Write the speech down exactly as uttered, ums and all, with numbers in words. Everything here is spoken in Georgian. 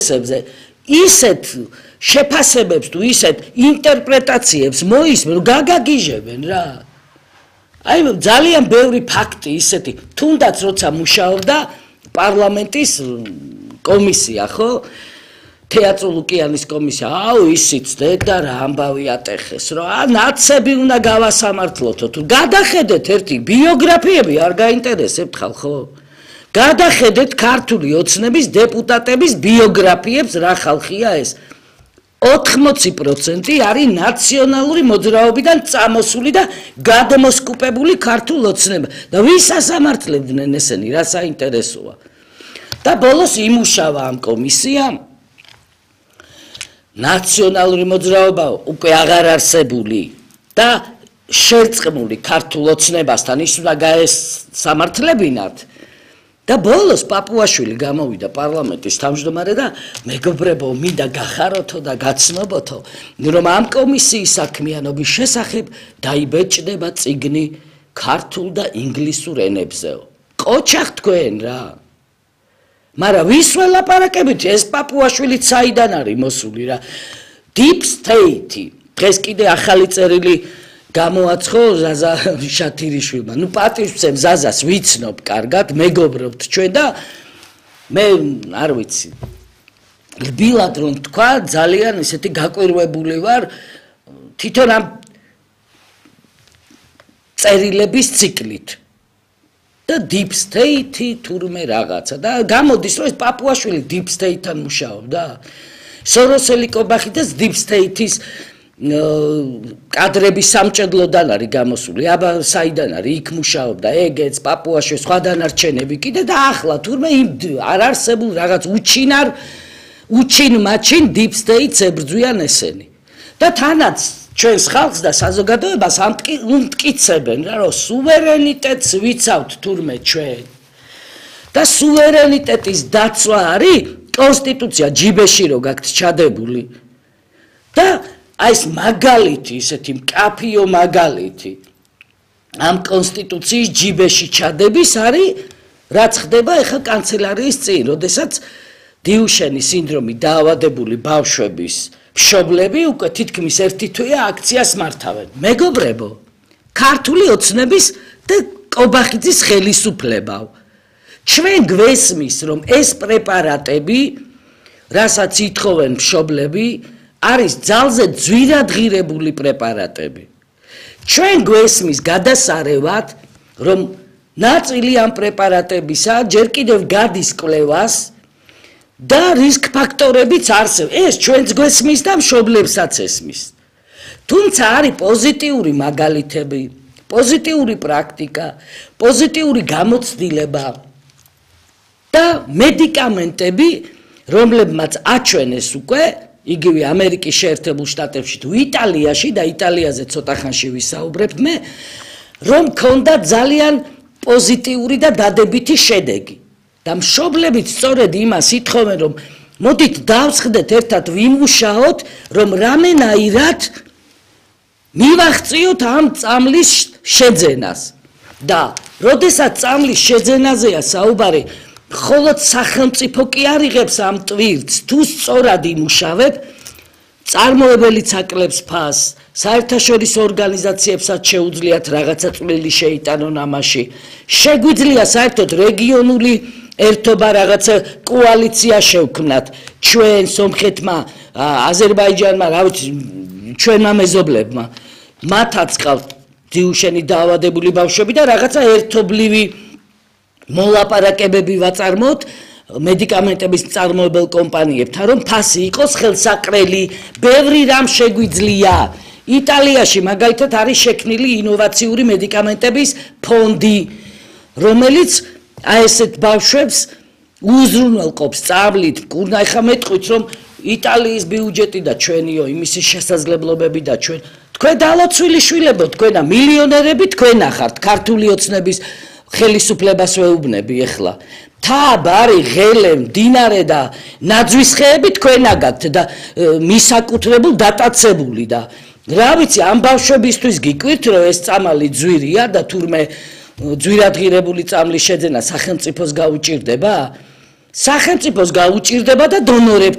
ისეთ შეფასებებს თუ ისეთ ინტერპრეტაციებს მოისმენ, რომ გაგაგიჟებენ რა. აი ძალიან ბევრი ფაქტი ისეთი, თუნდაც როცა მუშაობდა პარლამენტის კომისია, ხო? თეატრ ლუკიანის კომისია, აუ ისიც და რა ამბავი ატეხეს, რომ ა ნაცები უნდა გავასამართლოთო, თუ გადახედეთ ერთი ბიოგრაფიები არ გაინტერესებთ ხალხო? გადახედეთ ქართული ოცნების დეპუტატების ბიოგრაფიებს რა ხალხია ეს? ოთხმოცი პროცენტი არის ნაციონალური მოძრაობიდან წამოსული და გადმოსკუპებული ქართულ ოცნება. და ვის ასამართლებდნენ ესენი, რა საინტერესოა? და ბოლოს იმუშავა ამ კომისიამ ნაციონალური მოძრაობა უკვე აღარ არსებული და შერწყმული ქართულ ოცნებასთან ის უნდა გაესამართლებინათ. და ბოლოს პაპუაშვილი გამოვიდა პარლამენტის თავმჯდომარე და მეგობრებო, მინდა გახაროთო და გაცნობოთო, რომ ამ კომისიის საქმიანობის შესახებ დაიბეჭდება წიგნი ქართულ და ინგლისურ ენებზეო. ყოჩახ თქვენ რა. მაგრამ ვის ველაპარაკებით, ეს პაპუაშვილი საიდან არის მოსული რა? Deep State დღეს კიდე ახალი წერილი გამოაცხო ზაზა შათირიშვილმა. ნუ პატივცემ ზაზას ვიცნობ კარგად, მეგობრობთ ჩვენ და მე არ ვიცი. რბილად რომ თქვა, ძალიან ისეთი გაკვირვებული ვარ თვითონ ამ წერილების ციკლით. და Deep State თურმე რაღაცა და გამოდის რომ ეს პაპუაშვილი Deep State-თან მუშაობდა. სოროსელი კობახი და Deep State-ის კადრები სამჭედლოდან არის გამოსული. აბა საიდან არის? იქ მუშაობდა ეგეც, პაპუაშვილი, სხვა დანარჩენები კიდე და ახლა თურმე იმ არ არსებულ რაღაც უჩინარ უჩინ მაჩინ Deep State-ს ებრძვიან ესენი. და თანაც ჩვენს ხალხს და საზოგადოებას ამტკიცებენ რა, რომ სუვერენიტეტს ვიცავთ თურმე ჩვენ. და სუვერენიტეტის დაცვა არის კონსტიტუცია ჯიბეში რო გაქვთ ჩადებული. და აი ეს მაგალითი, ისეთი მკაფიო მაგალითი ამ კონსტიტუციის ჯიბეში ჩადების არის, რაც ხდება ახლა კანცელარიის წინ, როდესაც დიუშენის სინდრომით დაავადებული ბავშვების მშობლები უკვე თითქმის ერთი თვეა აქციას მართავენ. მეგობრებო, ქართული ოცნების და კობახიძის ხელისუფლებავ. ჩვენ გვესმის, რომ ეს პრეპარატები, რასაც ითხოვენ მშობლები, არის ძალზე ძვირადღირებული პრეპარატები. ჩვენ გვესმის გადასარევად, რომ ნაწილი ამ პრეპარატებისა ჯერ კიდევ გადის კვლევას და რისკ ფაქტორებიც არსებობს. ეს ჩვენც გვესმის და მშობლებსაც ესმის. თუმცა არის პოზიტიური მაგალითები, პოზიტიური პრაქტიკა, პოზიტიური გამოცდილება და მედიკამენტები, რომლებმაც აჩვენეს უკვე იგივე ამერიკის შეერთებულ შტატებში თუ იტალიაში და იტალიაზე ცოტა ხანში ვისაუბრებ მე, რომ ქონდა ძალიან პოზიტიური და დადებითი შედეგი. და მშობლებიც სწორედ იმას ითხოვენ, რომ მოდით დავსხდეთ ერთად ვიმუშაოთ, რომ რამენაირად მივაღწიოთ ამ წამლის შეძენას. და როდესაც წამლის შეძენაზეა საუბარი, მხოლოდ სახელმწიფო კი არ იღებს ამ ტვირთს, თუ სწორად იმუშავებ, წარმოებელიც აკლებს ფასს, საერთაშორისო ორგანიზაციებსაც შეუძლიათ რაღაცა წვლილი შეიტანონ ამაში. შეგვიძლია საერთოდ რეგიონული ერთობა რაღაცა კოალიცია შევქმნათ. ჩვენ სომხეთმა, აზერბაიჯანმა, რა ვიცი, ჩვენმა მეზობლებმა. მათაც ყავთ დიუშენი დაავადებული ბავშვები და რაღაცა ერთობლივი მოლაპარაკებები ვაწარმოოთ მედიკამენტების მწარმოებელ კომპანიებთან, რომ ფასი იყოს ხელსაყრელი, ბევრი რამ შეგვიძლია. იტალიაში მაგალითად არის შექმნილი ინოვაციური მედიკამენტების ფონდი, რომელიც აი ესეთ ბავშვებს უზრუნველყოფს სწავლით. კურნა ეხა მეტყვით, რომ იტალიის ბიუჯეტი და ჩვენიო იმისი შესაძლებლობები და ჩვენ თქვენ დალოცვილი შვილებო, თქვენა მილიონერები თქვენ ახართ ქართული ოცნების ხელისუფლებას ვეუბნები ეხლა. თაბ არის ღელე, მდინარე და ნაძვის ხეები თქვენ აგაქვთ და მისაკუთრებულ დატაცებული და რა ვიცი, ამ ბავშვებისთვის გიკვირთ, რომ ეს წამალი ძვირია და თურმე ძვირადღირებული წამლის შეძენა სახელმწიფოს გაუჭირდება? სახელმწიფოს გაუჭირდება და დონორებს